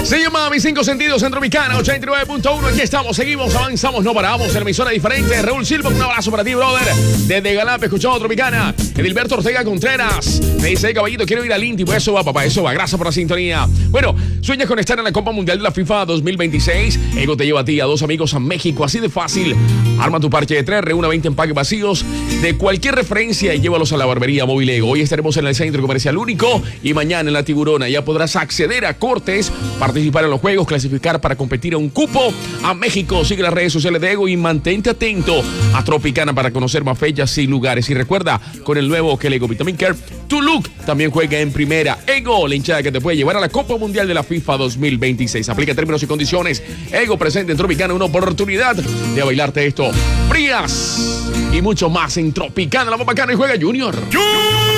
Se llama Mis Cinco Sentidos en Tropicana 89.1. Aquí estamos, seguimos, avanzamos, no paramos. En emisora diferente. Raúl Silva, un abrazo para ti, brother. Desde Galape, escuchando Tropicana. Edilberto Ortega Contreras. Me dice, caballito, quiero ir al Inti. Pues eso va, papá, eso va. Gracias por la sintonía. Bueno, sueñas con estar en la Copa Mundial de la FIFA 2026. Ego te lleva a ti y a dos amigos a México. Así de fácil. Arma tu parche de 3, reúna 20 empaques vacíos de cualquier referencia y llévalos a la barbería Móvil Ego. Hoy estaremos en el Centro Comercial Único y mañana en La Tiburona. Ya podrás acceder a cortes, participar en los juegos, clasificar para competir a un cupo a México. Sigue las redes sociales de Ego y mantente atento a Tropicana para conocer más fechas y lugares. Y recuerda, con el nuevo Kelego Vitamin Care, tu look también juega en primera. Ego, la hinchada que te puede llevar a la Copa Mundial de la FIFA 2026. Aplica términos y condiciones. Ego presente en Tropicana, una oportunidad de bailarte esto. Frías y mucho más en Tropicana, la Bacana y juega Junior.